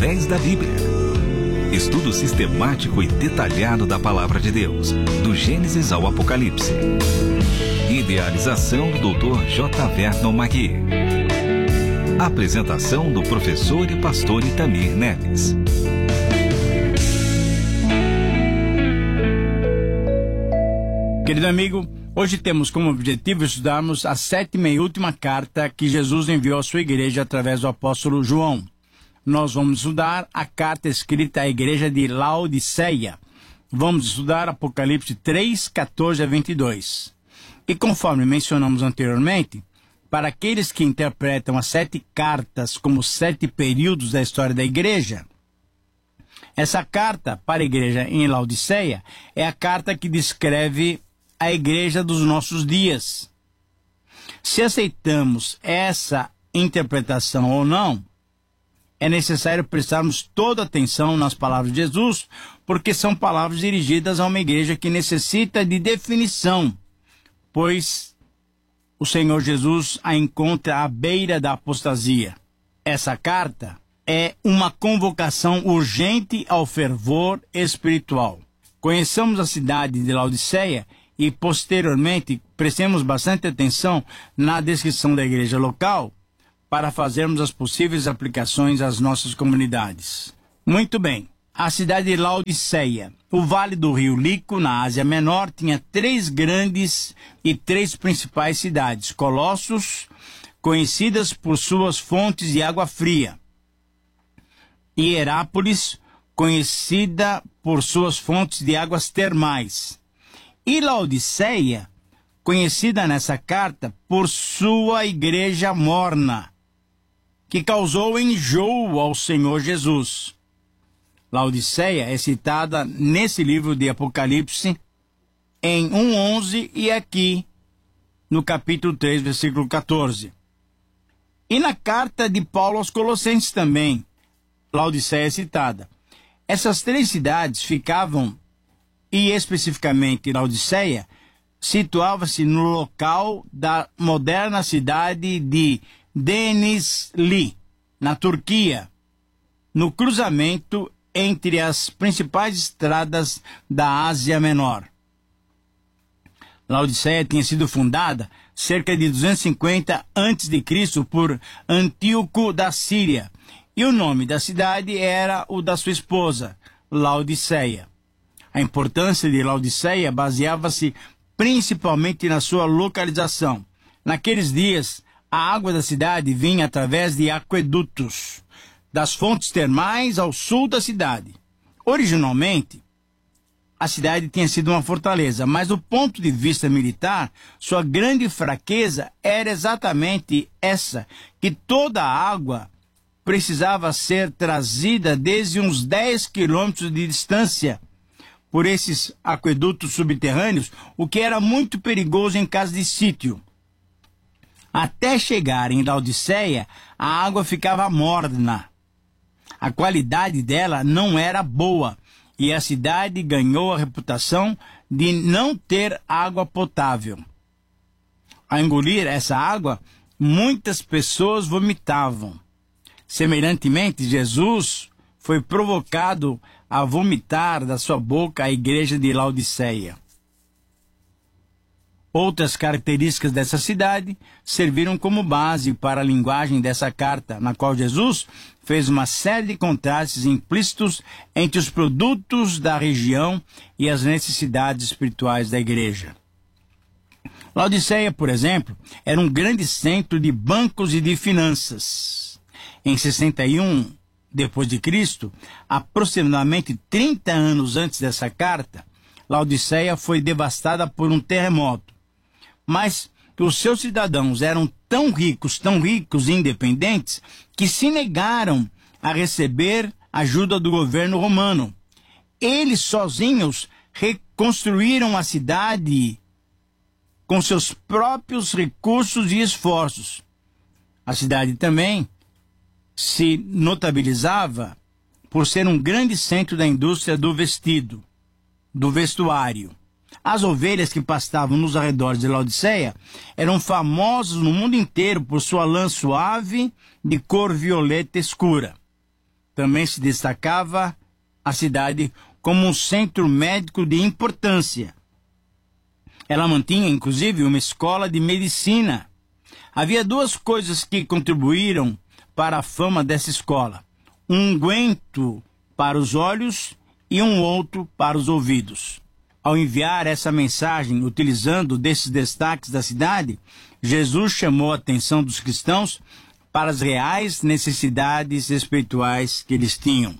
através da Bíblia. Estudo sistemático e detalhado da Palavra de Deus, do Gênesis ao Apocalipse. Idealização do Dr. J. Vernon Magui. Apresentação do professor e pastor Itamir Neves. Querido amigo, hoje temos como objetivo estudarmos a 7ª e última carta que Jesus enviou à sua igreja através do apóstolo João. Nós vamos estudar a carta escrita à igreja de Laodiceia. Vamos estudar Apocalipse 3, 14 a 22. E conforme mencionamos anteriormente, para aqueles que interpretam as 7 cartas como 7 períodos da história da igreja, essa carta para a igreja em Laodiceia é a carta que descreve a igreja dos nossos dias. Se aceitamos essa interpretação ou não, é necessário prestarmos toda atenção nas palavras de Jesus, porque são palavras dirigidas a uma igreja que necessita de definição, pois o Senhor Jesus a encontra à beira da apostasia. Essa carta é uma convocação urgente ao fervor espiritual. Conheçamos a cidade de Laodiceia e, posteriormente, prestemos bastante atenção na descrição da igreja local, para fazermos as possíveis aplicações às nossas comunidades. Muito bem, a cidade de Laodiceia. O vale do rio Lico, na Ásia Menor, tinha 3 grandes e 3 principais cidades, colossos, conhecidas por suas fontes de água fria. Hierápolis, conhecida por suas fontes de águas termais. E Laodiceia, conhecida nessa carta por sua igreja morna, que causou enjoo ao Senhor Jesus. Laodiceia é citada nesse livro de Apocalipse em 1:11 e aqui no capítulo 3, versículo 14. E na carta de Paulo aos Colossenses também, Laodiceia é citada. Essas 3 cidades ficavam, e especificamente Laodiceia, situava-se no local da moderna cidade de Denizli, na Turquia, no cruzamento entre as principais estradas da Ásia Menor. Laodiceia tinha sido fundada cerca de 250 a.C. por Antíoco da Síria, e o nome da cidade era o da sua esposa, Laodiceia. A importância de Laodiceia baseava-se principalmente na sua localização. Naqueles dias, a água da cidade vinha através de aquedutos, das fontes termais ao sul da cidade. Originalmente, a cidade tinha sido uma fortaleza, mas do ponto de vista militar, sua grande fraqueza era exatamente essa, que toda a água precisava ser trazida desde uns 10 quilômetros de distância por esses aquedutos subterrâneos, o que era muito perigoso em caso de sítio. Até chegar em Laodiceia, a água ficava morna. A qualidade dela não era boa e a cidade ganhou a reputação de não ter água potável. Ao engolir essa água, muitas pessoas vomitavam. Semelhantemente, Jesus foi provocado a vomitar da sua boca a igreja de Laodiceia. Outras características dessa cidade serviram como base para a linguagem dessa carta, na qual Jesus fez uma série de contrastes implícitos entre os produtos da região e as necessidades espirituais da igreja. Laodiceia, por exemplo, era um grande centro de bancos e de finanças. Em 61 depois de Cristo, aproximadamente 30 anos antes dessa carta, Laodiceia foi devastada por um terremoto. Mas os seus cidadãos eram tão ricos e independentes, que se negaram a receber ajuda do governo romano. Eles sozinhos reconstruíram a cidade com seus próprios recursos e esforços. A cidade também se notabilizava por ser um grande centro da indústria do vestido, do vestuário. As ovelhas que pastavam nos arredores de Laodiceia eram famosas no mundo inteiro por sua lã suave de cor violeta escura. também se destacava a cidade como um centro médico de importância. Ela mantinha, inclusive, uma escola de medicina. Havia duas coisas que contribuíram para a fama dessa escola: um unguento para os olhos e um outro para os ouvidos. Ao enviar essa mensagem utilizando desses destaques da cidade, Jesus chamou a atenção dos cristãos para as reais necessidades espirituais que eles tinham.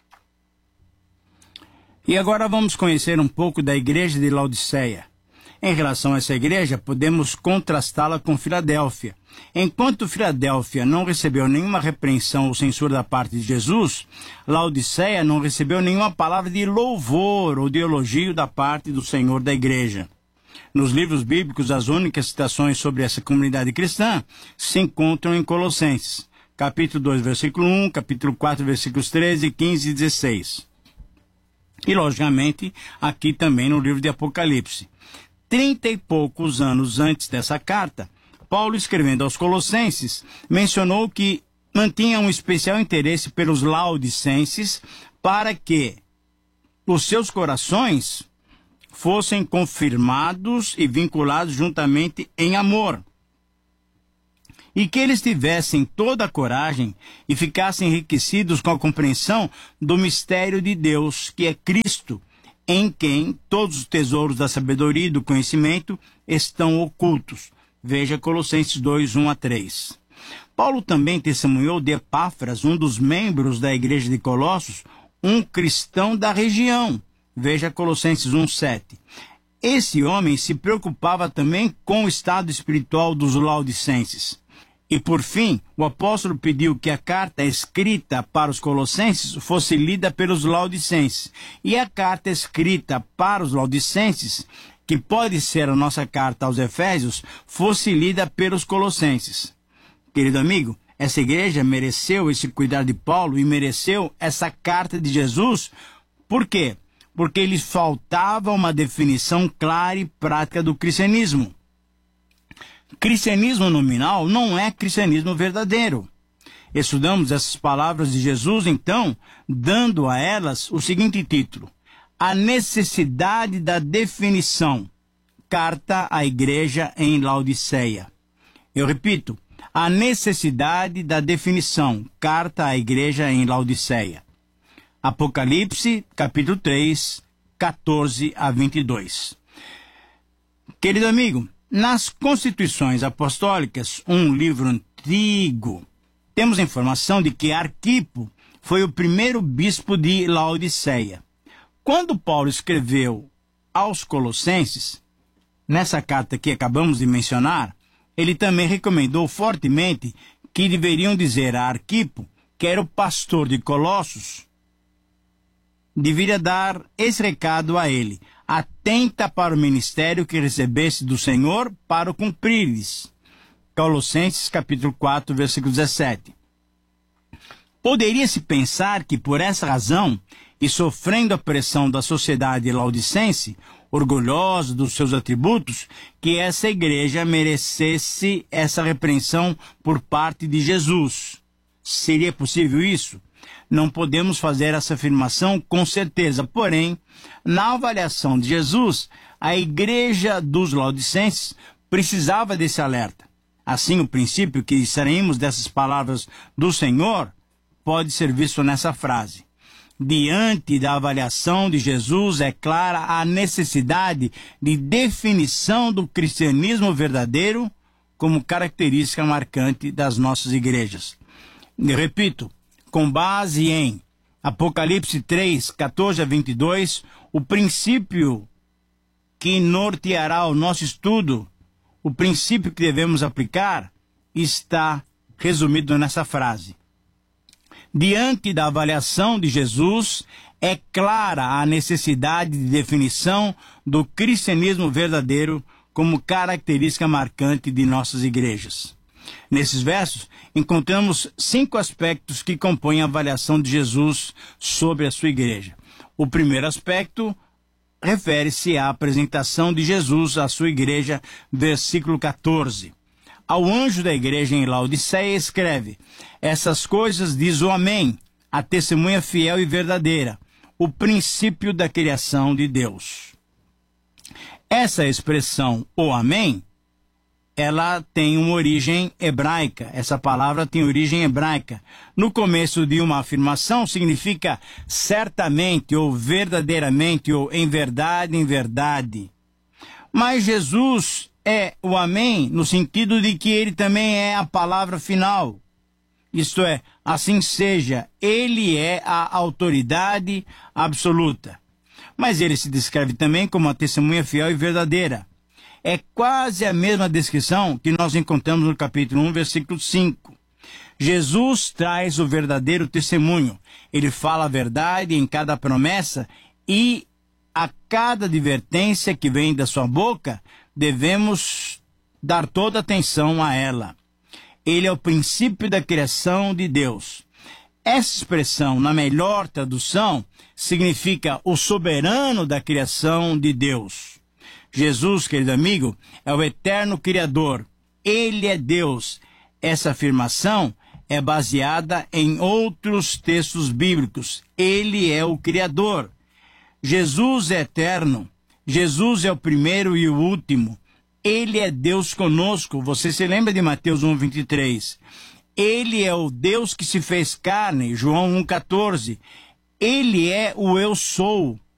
E agora vamos conhecer um pouco da igreja de Laodiceia. Em relação a essa igreja, podemos contrastá-la com Filadélfia. Enquanto Filadélfia não recebeu nenhuma repreensão ou censura da parte de Jesus, Laodiceia não recebeu nenhuma palavra de louvor ou de elogio da parte do Senhor da igreja. Nos livros bíblicos, as únicas citações sobre essa comunidade cristã se encontram em Colossenses, capítulo 2, versículo 1, capítulo 4, versículos 13, 15 e 16. E, logicamente, aqui também no livro de Apocalipse. 30 e poucos anos antes dessa carta, Paulo, escrevendo aos Colossenses, mencionou que mantinha um especial interesse pelos laodicenses para que os seus corações fossem confirmados e vinculados juntamente em amor, e que eles tivessem toda a coragem e ficassem enriquecidos com a compreensão do mistério de Deus, que é Cristo, em quem todos os tesouros da sabedoria e do conhecimento estão ocultos. Veja Colossenses 2, 1 a 3. Paulo também testemunhou de Epáfras, um dos membros da igreja de Colossos, um cristão da região. Veja Colossenses 1, 7. Esse homem se preocupava também com o estado espiritual dos laodicenses. E, por fim, o apóstolo pediu que a carta escrita para os colossenses fosse lida pelos laodicenses. E a carta escrita para os laodicenses, que pode ser a nossa carta aos Efésios, fosse lida pelos colossenses. Querido amigo, essa igreja mereceu esse cuidado de Paulo e mereceu essa carta de Jesus. Por quê? Porque lhes faltava uma definição clara e prática do cristianismo. Cristianismo nominal não é cristianismo verdadeiro. Estudamos essas palavras de Jesus, então, dando a elas o seguinte título: A necessidade da definição. Carta à igreja em Laodiceia. Eu repito, a necessidade da definição. Carta à igreja em Laodiceia. Apocalipse, capítulo 3, 14 a 22. Querido amigo, nas Constituições Apostólicas, um livro antigo, temos a informação de que Arquipo foi o primeiro bispo de Laodiceia. Quando Paulo escreveu aos Colossenses, nessa carta que acabamos de mencionar, ele também recomendou fortemente que deveriam dizer a Arquipo, que era o pastor de Colossos, deveria dar esse recado a ele: atenta para o ministério que recebeste do Senhor para o cumprires. Colossenses capítulo 4, versículo 17. Poderia-se pensar que por essa razão, e sofrendo a pressão da sociedade laodicense, orgulhosa dos seus atributos, que essa igreja merecesse essa repreensão por parte de Jesus. Seria possível isso? Não podemos fazer essa afirmação com certeza, porém, na avaliação de Jesus, a igreja dos laodicenses precisava desse alerta. Assim, o princípio que extraímos dessas palavras do Senhor pode ser visto nessa frase: diante da avaliação de Jesus, é clara a necessidade de definição do cristianismo verdadeiro como característica marcante das nossas igrejas. Eu repito, com base em Apocalipse 3, 14 a 22, o princípio que norteará o nosso estudo, o princípio que devemos aplicar, está resumido nessa frase: diante da avaliação de Jesus, é clara a necessidade de definição do cristianismo verdadeiro como característica marcante de nossas igrejas. Nesses versos, encontramos 5 aspectos que compõem a avaliação de Jesus sobre a sua igreja. O primeiro aspecto refere-se à apresentação de Jesus à sua igreja, versículo 14. Ao anjo da igreja em Laodiceia escreve: essas coisas diz o Amém, a testemunha fiel e verdadeira, o princípio da criação de Deus. Essa expressão, o Amém, ela tem uma origem hebraica. Essa palavra tem origem hebraica. No começo de uma afirmação significa certamente, ou verdadeiramente, ou em verdade, em verdade. Mas Jesus é o Amém no sentido de que ele também é a palavra final. Isto é, assim seja, ele é a autoridade absoluta. Mas ele se descreve também como uma testemunha fiel e verdadeira. É quase a mesma descrição que nós encontramos no capítulo 1, versículo 5. Jesus traz o verdadeiro testemunho. Ele fala a verdade em cada promessa e a cada advertência que vem da sua boca, devemos dar toda atenção a ela. Ele é o princípio da criação de Deus. Essa expressão, na melhor tradução, significa o soberano da criação de Deus. Jesus, querido amigo, é o eterno Criador. Ele é Deus. Essa afirmação é baseada em outros textos bíblicos. Ele é o Criador. Jesus é eterno. Jesus é o primeiro e o último. Ele é Deus conosco. Você se lembra de Mateus 1:23? Ele é o Deus que se fez carne, João 1:14. Ele é o eu sou.